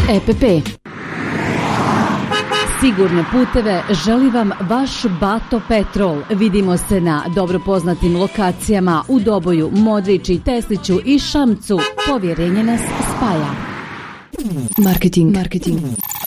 EPP. Sigurne puteve želi vam vaš Bato Petrol. Vidimo se na dobro poznatim lokacijama u Doboju, Modrići, Tesliću i Šamcu. Povjerenje nas spaja. Marketing.